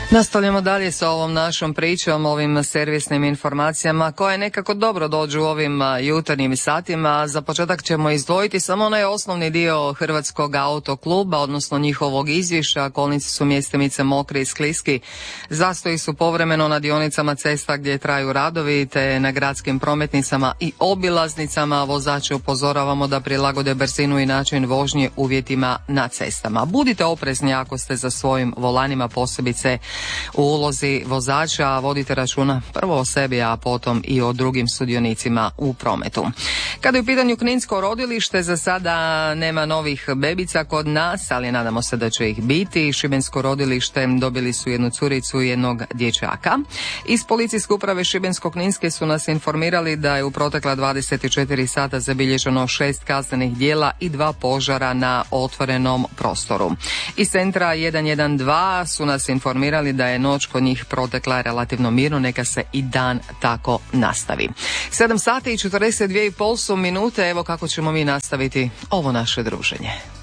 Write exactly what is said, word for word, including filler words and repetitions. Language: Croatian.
Nastavljamo dalje sa ovom našom pričom, ovim servisnim informacijama koje nekako dobro dođu u ovim jutarnjim satima. Za početak ćemo izdvojiti samo onaj osnovni dio Hrvatskog autokluba, odnosno njihovog izvješća. Kolnici su mjestimice mokri i skliski. Zastoji su povremeno na dionicama cesta gdje traju radovi, te na gradskim prometnicama i obilaznicama. Vozače upozoravamo da prilagode brzinu i način vožnje uvjetima na cestama. Budite oprezni ako ste za svojim volanima, posebice u ulozi vozača, vodite računa prvo o sebi, a potom i o drugim sudionicima u prometu. Kada je u pitanju kninsko rodilište, za sada nema novih bebica kod nas, ali nadamo se da će ih biti. Šibensko rodilište dobili su jednu curicu i jednog dječaka. Iz policijske uprave Šibensko-kninske su nas informirali da je u protekla dvadeset četiri sata zabilježeno šest kaznenih djela i dva požara na otvorenom prostoru. Iz centra jedan jedan dva su nas informirali da je noć kod njih protekla relativno mirno, neka se i dan tako nastavi. sedam sati i četrdeset dvije i pol su minute, evo kako ćemo mi nastaviti ovo naše druženje.